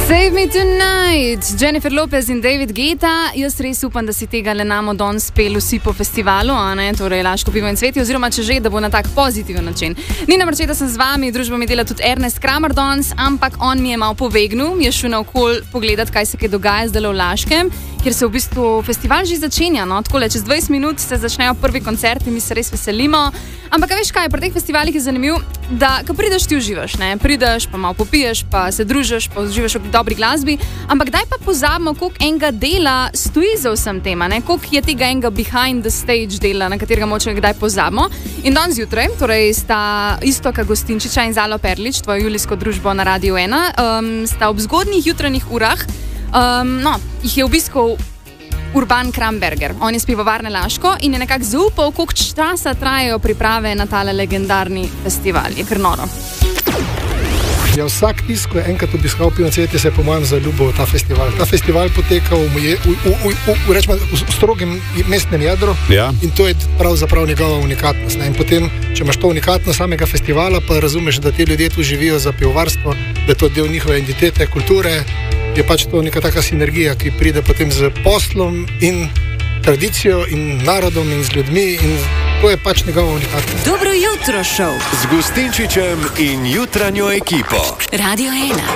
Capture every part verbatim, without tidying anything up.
Save me tonight, Jennifer Lopez in David Guetta. Jaz res upam, da si tega le namo don speli vsi po festivalu, a ne, torej Laško pivo in cveti, oziroma če že, da bo na tak pozitiven način. Nina Marčeta sem z vami, družbo mi dela tudi Ernest Kramer danes, ampak on mi je malo povegnil, je šel naokol pogledat, kaj se kaj dogaja zdaj v Laškem, kjer se v bistvu festival že začenja, no, takole, čez dvajset minut se začnejo prvi koncerti, mi se res veselimo. Ampak veš kaj, pri teh festivalih je zanimivo, da ko prideš, ti uživaš, ne, prideš, pa malo popiješ, pa se družiš, pa uživaš v dobri glasbi, ampak daj pa pozabimo, koliko enega dela stoji za vsem tema, ne, koliko je tega enega behind the stage dela, na katerega moče kdaj pozabimo. In danes zjutraj, torej sta Iztoka Gostinčiča in Zalo Perlič, tvojo julijsko družbo na Radiu ena, um, sta ob zgodnjih jutranjih urah, um, no, jih je obiskal Urban Kramberger. On je iz pivovarne Laško in je nekako zaupal, koliko časa trajajo priprave na tale legendarni festival. Je kar noro. Ja, vsak tisk, ko je enkrat obiskal pivo in cvetje, se je po mojem zaljubil v ta festival. Ta festival poteka v, v, v, v, v, v, rečemo, v strogem mestnem jedru, ja. In to je pravzaprav njegova unikatnost. Ne? In potem, če imaš to unikatnost samega festivala, pa razumeš, da ti ljudje tu živijo za pivovarstvo, da je to del njihove identitete, kulture, je pač to neka taka sinergija, ki pride potem z poslom in tradicijo in narodom in z ljudmi in to je pač njegova unikatnost. Dobro jutro, šov z Gostinčičem in jutranjo ekipo. Radio ena.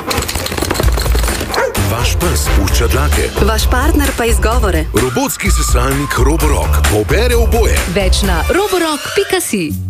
Vaš pes pušča dlake. Vaš partner pa izgovore. Robotski sesalnik Roborock pobere oboje. Več na roborock pika si.